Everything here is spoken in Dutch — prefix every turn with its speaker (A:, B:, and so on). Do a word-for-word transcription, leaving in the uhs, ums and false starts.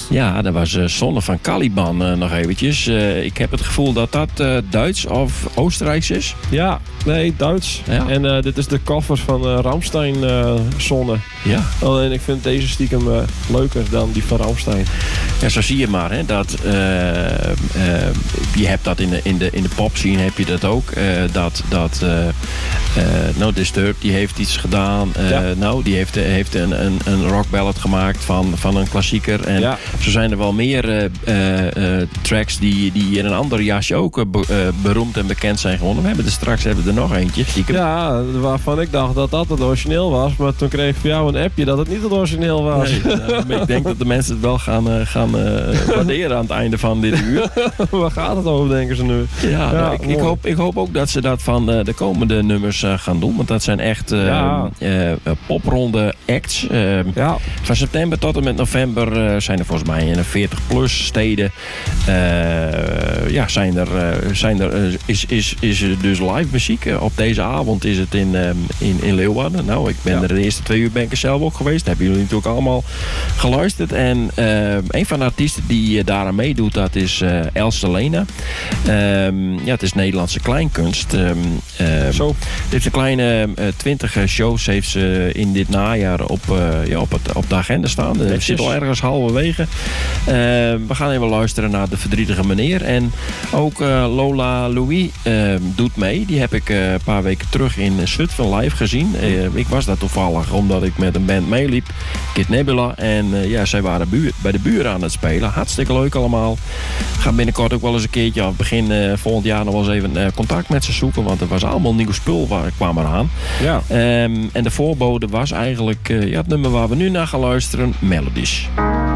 A: Ja, dat was uh, Zonne van Caliban uh, nog eventjes. Uh, ik heb het gevoel dat dat uh, Duits of Oostenrijks is.
B: Ja, nee, Duits. Ja. En uh, dit is de cover van uh, Rammstein uh, Zonne.
A: Ja.
B: Alleen ik vind deze stiekem uh, leuker dan die van Rammstein.
A: Ja, zo zie je maar. Hè, dat, uh, uh, je hebt dat in de, in de, in de popscene heb je dat ook. Uh, dat dat uh, uh, No Disturbed, die heeft iets gedaan. Uh, ja. Nou, die heeft, heeft een, een, een rockballad gemaakt van, van een klassieker. En ja. zo zijn er wel meer uh, uh, tracks die, die in een ander jasje ook uh, be, uh, beroemd en bekend zijn geworden. We hebben er straks hebben we er nog eentje. Stiekem.
B: Ja, waarvan ik dacht dat dat het origineel was. Maar toen kreeg ik van jou een appje dat het niet het origineel was.
A: Nee, nou, ik denk dat de mensen het wel gaan, uh, gaan uh, waarderen aan het einde van dit uur.
B: Waar gaat het over, denken ze nu?
A: Ja, ja nou, ik, ik, hoop, ik hoop ook dat ze dat van uh, de komende nummers uh, gaan doen. Want dat zijn echt uh, ja. uh, popronde acts. Uh, ja. Van september tot en met november uh, zijn er volgens mij in veertig plus steden. Uh, ja, zijn er, uh, zijn er, uh, is, is, is er dus live muziek. Uh, op deze avond is het in, um, in, in Leeuwarden. Nou, ik ben ja. er de eerste twee uur ben ik er zelf ook geweest. Dat hebben jullie natuurlijk allemaal geluisterd. En uh, een van de artiesten die uh, daaraan meedoet, dat is uh, Els Lena. Um, ja, het is Nederlandse kleinkunst. Um, um, Zo. Dit heeft een kleine uh, twintig shows heeft ze in dit najaar op, uh, ja, op, het, op de agenda staan. Het zit al ergens halverwege. Uh, we gaan even luisteren naar De Verdrietige Meneer. En ook uh, Lola Louis uh, doet mee. Die heb ik uh, een paar weken terug in Zutphen live gezien. Uh, ik was daar toevallig omdat ik met een band meeliep. Kid Nebula. En uh, ja, zij waren buur, bij de buren aan het spelen. Hartstikke leuk allemaal. Ga binnenkort ook wel eens een keertje af begin uh, volgend jaar nog wel eens even uh, contact met ze zoeken. Want er was allemaal nieuw spul waar kwam eraan. Ja. Um, en de voorbode was eigenlijk uh, ja, het nummer waar we nu naar gaan luisteren. Melodies.